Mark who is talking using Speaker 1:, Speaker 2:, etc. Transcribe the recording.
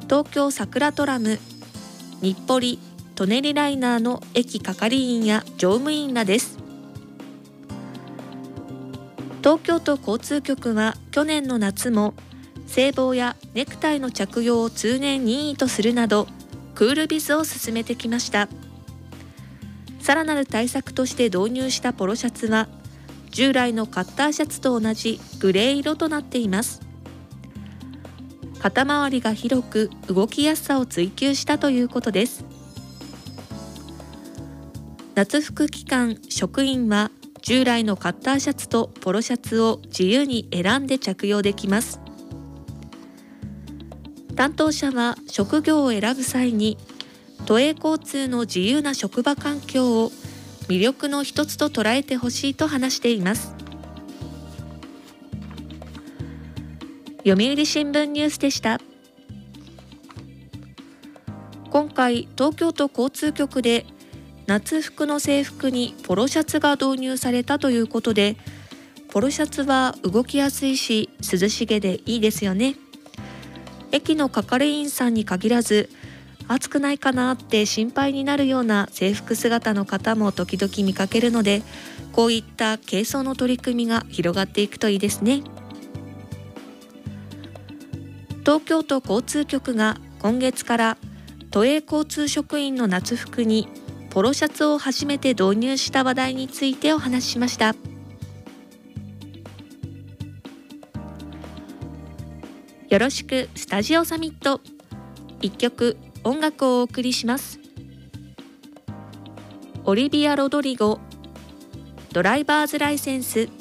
Speaker 1: 東京桜トラム、日暮里、舎人ライナーの駅係員や乗務員らです。東京都交通局は去年の夏も制帽やネクタイの着用を通年任意とするなどクールビズを進めてきました。さらなる対策として導入したポロシャツは従来のカッターシャツと同じグレー色となっています。肩周りが広く動きやすさを追求したということです。夏服期間、職員は従来のカッターシャツとポロシャツを自由に選んで着用できます。担当者は職業を選ぶ際に都営交通の自由な職場環境を魅力の一つと捉えてほしいと話しています。読売新聞ニュースでした。今回東京都交通局で夏服の制服にポロシャツが導入されたということで、ポロシャツは動きやすいし涼しげでいいですよね。駅の係員さんに限らず暑くないかなって心配になるような制服姿の方も時々見かけるので、こういった軽装の取り組みが広がっていくといいですね。東京都交通局が今月から都営交通職員の夏服にポロシャツを初めて導入した話題についてお話ししました。よろしくスタジオサミット。一曲音楽をお送りします。オリビア・ロドリゴ、ドライバーズライセンス。